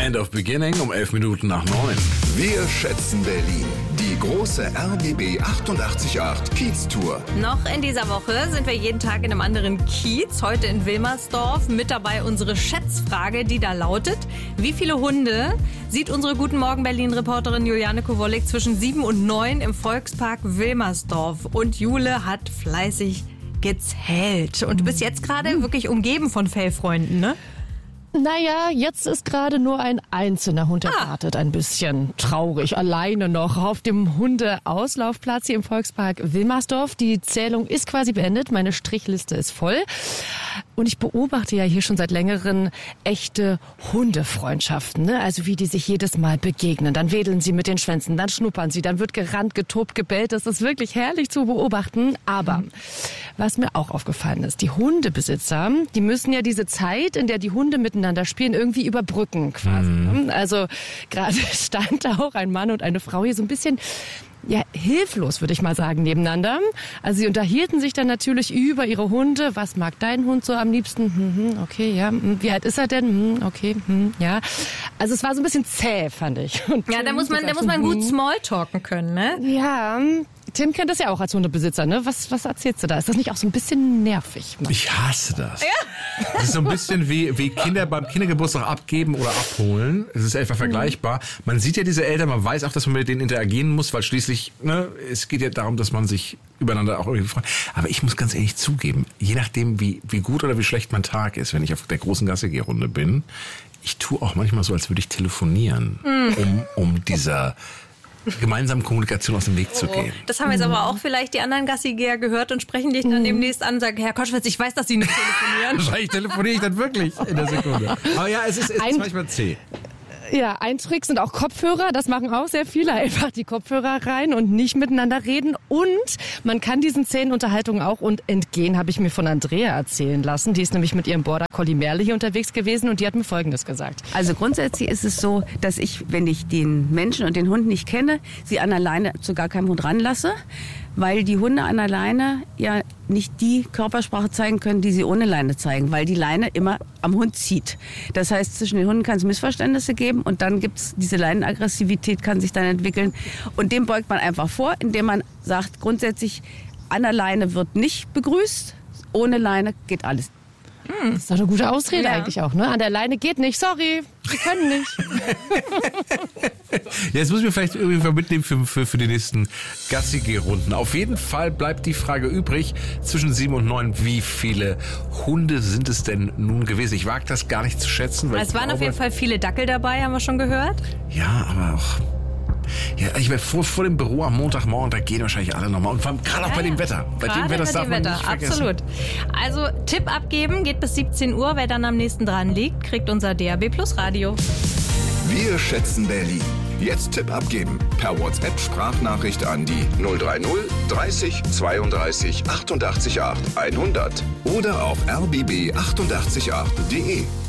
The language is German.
End of Beginning um 11 Minuten nach 9. Wir schätzen Berlin. Die große RBB 888 Kiez-Tour. Noch in dieser Woche sind wir jeden Tag in einem anderen Kiez. Heute in Wilmersdorf. Mit dabei unsere Schätzfrage, die da lautet: Wie viele Hunde sieht unsere Guten Morgen Berlin-Reporterin Juliane Kowolek zwischen 7 und 9 im Volkspark Wilmersdorf? Und Jule hat fleißig gezählt. Und du bist jetzt gerade wirklich umgeben von Fellfreunden, ne? Naja, jetzt ist gerade nur ein einzelner Hund, der wartet. Ein bisschen traurig, alleine noch auf dem Hundeauslaufplatz hier im Volkspark Wilmersdorf. Die Zählung ist quasi beendet, meine Strichliste ist voll. Und ich beobachte ja hier schon seit längerem echte Hundefreundschaften, ne? Also wie die sich jedes Mal begegnen. Dann wedeln sie mit den Schwänzen, dann schnuppern sie, dann wird gerannt, getobt, gebellt. Das ist wirklich herrlich zu beobachten. Aber was mir auch aufgefallen ist, die Hundebesitzer, die müssen ja diese Zeit, in der die Hunde miteinander spielen, irgendwie überbrücken quasi. Also gerade stand auch ein Mann und eine Frau hier so ein bisschen hilflos, würde ich mal sagen, nebeneinander. Also sie unterhielten sich dann natürlich über ihre Hunde. Was mag dein Hund so am liebsten? Okay, ja. Wie alt ist er denn? Okay, ja. Also es war so ein bisschen zäh, fand ich. Und ja, da muss man gut Smalltalken können, ne? Ja. Tim kennt das ja auch als Hundebesitzer, ne? Was erzählst du da? Ist das nicht auch so ein bisschen nervig? Ich hasse das. Ja. Das ist so ein bisschen wie Kinder beim Kindergeburtstag abgeben oder abholen. Es ist etwa vergleichbar. Man sieht ja diese Eltern, man weiß auch, dass man mit denen interagieren muss, weil schließlich, ne, es geht ja darum, dass man sich übereinander auch irgendwie freut. Aber ich muss ganz ehrlich zugeben, je nachdem, wie gut oder wie schlecht mein Tag ist, wenn ich auf der großen Gassi-Geh-Runde bin, ich tue auch manchmal so, als würde ich telefonieren, um dieser gemeinsamen Kommunikation aus dem Weg zu gehen. Das haben jetzt aber auch vielleicht die anderen Gassigeher gehört und sprechen dich dann demnächst an und sagen: Herr Koschwitz, ich weiß, dass Sie nicht telefonieren. Wahrscheinlich telefoniere ich dann wirklich in der Sekunde. Aber ja, es ist manchmal zäh. Ja, ein Trick sind auch Kopfhörer. Das machen auch sehr viele. Einfach die Kopfhörer rein und nicht miteinander reden. Und man kann diesen zähen Unterhaltungen auch entgehen, habe ich mir von Andrea erzählen lassen. Die ist nämlich mit ihrem Border Collie Merle hier unterwegs gewesen und die hat mir Folgendes gesagt. Also grundsätzlich ist es so, dass ich, wenn ich den Menschen und den Hund nicht kenne, sie an der Leine zu gar keinem Hund ranlasse, weil die Hunde an der Leine ja nicht die Körpersprache zeigen können, die sie ohne Leine zeigen, weil die Leine immer am Hund zieht. Das heißt, zwischen den Hunden kann es Missverständnisse geben und dann gibt's diese Leinenaggressivität, kann sich dann entwickeln. Und dem beugt man einfach vor, indem man sagt, grundsätzlich an der Leine wird nicht begrüßt, ohne Leine geht alles. Das ist doch eine gute Ausrede eigentlich auch, ne? An der Leine geht nicht, sorry, wir können nicht. Ja, jetzt muss ich mir vielleicht irgendwie mitnehmen für die nächsten Gassi-Geh-Runden. Auf jeden Fall bleibt die Frage übrig, zwischen 7 und 9, wie viele Hunde sind es denn nun gewesen? Ich wage das gar nicht zu schätzen. Weil es waren auf jeden Fall viele Dackel dabei, haben wir schon gehört. Ja, aber auch... Ja, ich werde vor dem Büro am Montagmorgen, da gehen wahrscheinlich alle nochmal. Und vor allem gerade auch bei dem Wetter. Bei dem Wetter darf man nicht vergessen. Absolut. Also Tipp abgeben, geht bis 17 Uhr. Wer dann am nächsten dran liegt, kriegt unser DAB Plus Radio. Wir schätzen Berlin. Jetzt Tipp abgeben. Per WhatsApp Sprachnachricht an die 030 30 32 88 8 100. Oder auf rbb888.de.